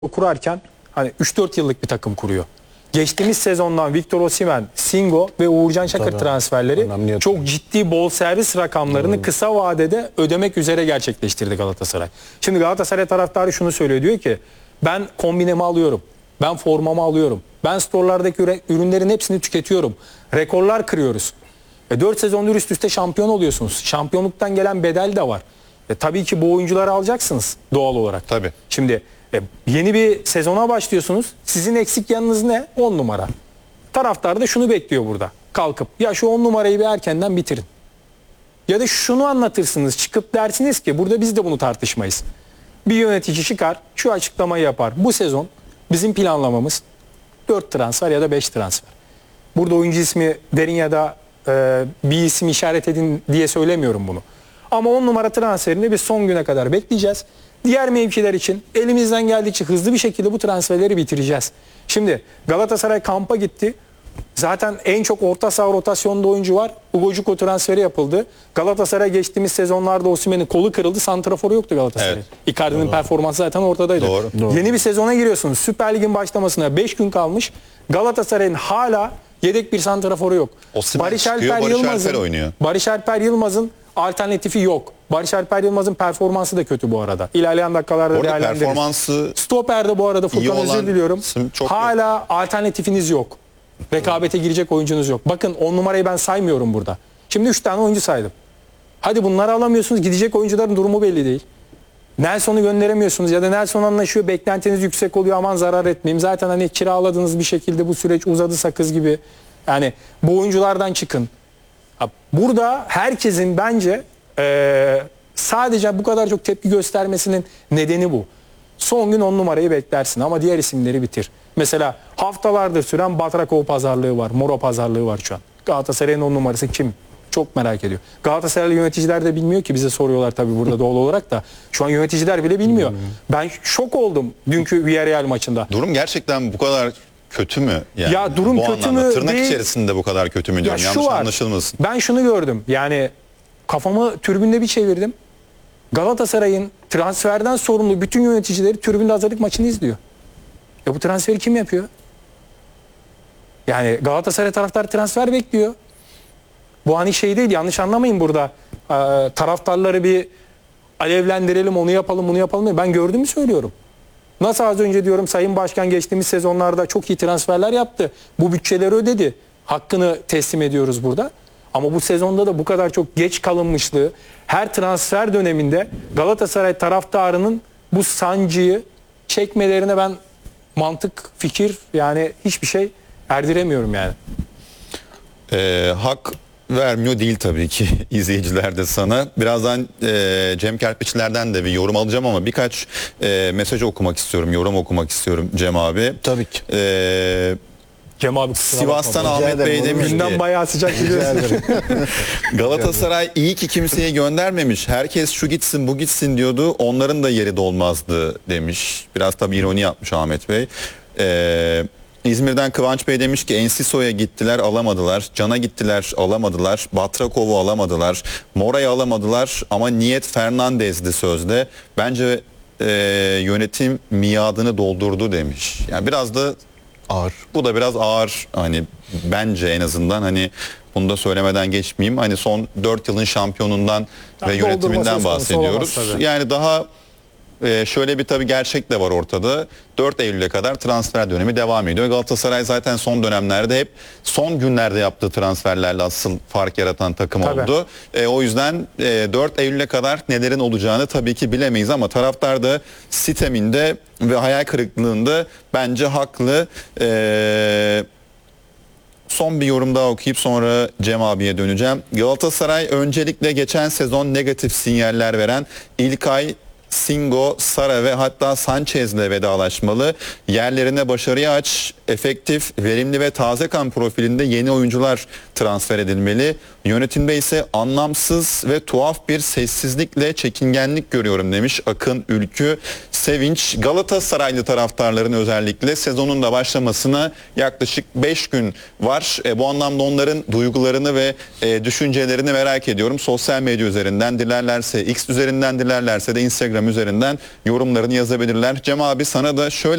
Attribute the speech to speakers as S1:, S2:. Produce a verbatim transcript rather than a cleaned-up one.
S1: kurarken hani üç dört yıllık bir takım kuruyor. Geçtiğimiz sezondan Victor Osimhen, Singo ve Uğurcan Çakır
S2: Tabii.
S1: transferleri
S2: Önemli
S1: çok ciddi bol servis rakamlarını Doğru. kısa vadede ödemek üzere gerçekleştirdi Galatasaray. Şimdi Galatasaray taraftarı şunu söylüyor, diyor ki ben kombinemi alıyorum, ben formamı alıyorum, ben storelardaki ürünlerin hepsini tüketiyorum, rekorlar kırıyoruz. E dört sezondur üst üste şampiyon oluyorsunuz. Şampiyonluktan gelen bedel de var. E tabii ki bu oyuncuları alacaksınız doğal olarak.
S3: Tabii.
S1: Şimdi e, yeni bir sezona başlıyorsunuz. Sizin eksik yanınız ne? on numara. Taraftar da şunu bekliyor burada. Kalkıp ya şu on numarayı bir erkenden bitirin. Ya da şunu anlatırsınız. Çıkıp dersiniz ki burada biz de bunu tartışmayız. Bir yönetici çıkar, şu açıklamayı yapar. Bu sezon bizim planlamamız dört transfer ya da beş transfer. Burada oyuncu ismi verin ya da e, bir isim işaret edin diye söylemiyorum bunu. Ama on numara transferini biz son güne kadar bekleyeceğiz. Diğer mevkiler için elimizden geldikçe hızlı bir şekilde bu transferleri bitireceğiz. Şimdi Galatasaray kampa gitti. Zaten en çok orta saha rotasyonda oyuncu var. Ugo Cuko transferi yapıldı. Galatasaray geçtiğimiz sezonlarda Osimhen'in kolu kırıldı. Santraforu yoktu Galatasaray. Evet. Icardi'nin performansı zaten ortadaydı.
S3: Doğru.
S1: Doğru. Yeni bir sezona giriyorsunuz. Süper Lig'in başlamasına beş gün kalmış. Galatasaray'ın hala yedek bir santraforu yok.
S3: Osimhen
S1: Barış
S3: çıkıyor,
S1: Alper
S3: Barış
S1: Yılmaz'ın
S3: Alper oynuyor.
S1: Barış Alper Yılmaz'ın alternatifi yok. Barış Alper Yılmaz'ın performansı da kötü bu arada. İlerleyen dakikalarda
S3: Orada
S1: değerlendiririz.
S3: performansı
S1: Stoper'de bu arada Furkan
S3: olan
S1: özür diliyorum.
S3: çok
S1: Hala yok. Alternatifiniz yok. Rekabete girecek oyuncunuz yok. Bakın on numarayı ben saymıyorum burada. Şimdi üç tane oyuncu saydım. Hadi bunları alamıyorsunuz. Gidecek oyuncuların durumu belli değil. Nelson'u gönderemiyorsunuz ya da Nelson anlaşıyor. Beklentiniz yüksek oluyor, aman zarar etmeyeyim. Zaten hani kiraladığınız bir şekilde bu süreç uzadı sakız gibi. Yani bu oyunculardan çıkın. Burada herkesin bence ee, sadece bu kadar çok tepki göstermesinin nedeni bu. Son gün on numarayı beklersin ama diğer isimleri bitir. Mesela haftalardır süren Batrakov pazarlığı var, Moro pazarlığı var şu an. Galatasaray'ın on numarası kim? Çok merak ediyor. Galatasaraylı yöneticiler de bilmiyor ki, bize soruyorlar tabii burada doğal olarak da. Şu an yöneticiler bile bilmiyor. Hmm. Ben şok oldum dünkü Villarreal maçında.
S3: Durum gerçekten bu kadar kötü mü? Yani
S1: ya durum
S3: bu
S1: kötü
S3: anlamda,
S1: mü
S3: tırnak
S1: değil.
S3: içerisinde bu kadar kötü mü diyorum.
S1: Ya
S3: Yanlış
S1: var,
S3: anlaşılmasın.
S1: Ben şunu gördüm. Yani kafamı tribünde bir çevirdim. Galatasaray'ın transferden sorumlu bütün yöneticileri tribünde hazırlık maçını izliyor. Ya bu transferi kim yapıyor? Yani Galatasaray taraftar transfer bekliyor. Bu hani şey değil, yanlış anlamayın burada. Ee, taraftarları bir alevlendirelim, onu yapalım, bunu yapalım. Ben gördüğümü söylüyorum. Nasıl az önce diyorum Sayın Başkan geçtiğimiz sezonlarda çok iyi transferler yaptı. Bu bütçeleri ödedi. Hakkını teslim ediyoruz burada. Ama bu sezonda da bu kadar çok geç kalınmışlığı, her transfer döneminde Galatasaray taraftarının bu sancıyı çekmelerine ben mantık, fikir yani hiçbir şey erdiremiyorum yani.
S3: Ee, hak vermiyor değil tabii ki izleyiciler de sana. Birazdan e, Cem Kerpiçler'den de bir yorum alacağım ama birkaç e, mesaj okumak istiyorum, yorum okumak istiyorum Cem abi.
S2: Tabii ki.
S3: Ee,
S1: Cem abi
S3: Sivas'tan Ahmet Bey demiş ki
S1: günden bayağı sıcak biliyorsun.
S3: Galatasaray iyi ki kimseyi göndermemiş. Herkes şu gitsin bu gitsin diyordu. Onların da yeri dolmazdı demiş. Biraz tabii ironi yapmış Ahmet Bey. Ee, İzmir'den Kıvanç Bey demiş ki Enciso'ya gittiler alamadılar. Can'a gittiler alamadılar. Batrakov'u alamadılar. Mora'yı alamadılar ama niyet Fernandez'di sözde. Bence e, yönetim miadını doldurdu demiş. Yani biraz da ağır. Bu da biraz ağır hani bence en azından hani bunu da söylemeden geçmeyeyim. Hani son dört yılın şampiyonundan yani ve yönetiminden bahsediyoruz. Yani daha e, şöyle bir tabii gerçek de var ortada. dört Eylül'e kadar transfer dönemi devam ediyor. Galatasaray zaten son dönemlerde hep son günlerde yaptığı transferlerle asıl fark yaratan takım tabii. oldu. E, o yüzden e, dört Eylül'e kadar nelerin olacağını tabii ki bilemeyiz ama taraftar da siteminde ve hayal kırıklığında bence haklı. Eee Son bir yorum daha okuyup sonra Cem abiye döneceğim. Galatasaray öncelikle geçen sezon negatif sinyaller veren İlkay, Singo, Sara ve hatta Sanchez'le vedalaşmalı. Yerlerine başarıya aç, efektif, verimli ve taze kan profilinde yeni oyuncular transfer edilmeli. Yönetimde ise anlamsız ve tuhaf bir sessizlikle çekingenlik görüyorum demiş Akın Ülkü Sevinç. Galatasaraylı taraftarların özellikle sezonun da başlamasına yaklaşık beş gün var. E, bu anlamda onların duygularını ve e, düşüncelerini merak ediyorum. Sosyal medya üzerinden dilerlerse X üzerinden dilerlerse de Instagram Instagram üzerinden yorumlarını yazabilirler. Cem abi sana da şöyle